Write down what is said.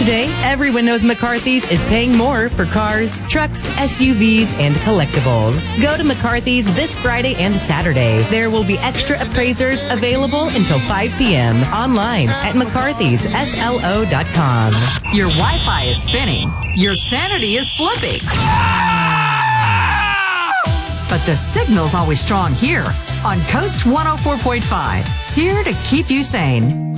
Today, everyone knows McCarthy's is paying more for cars, trucks, SUVs, and collectibles. Go to McCarthy's this Friday and Saturday. There will be extra appraisers available until 5 p.m. online at mccarthysSLO.com. Your Wi-Fi is spinning. Your sanity is slipping. But the signal's always strong here on Coast 104.5. Here to keep you sane.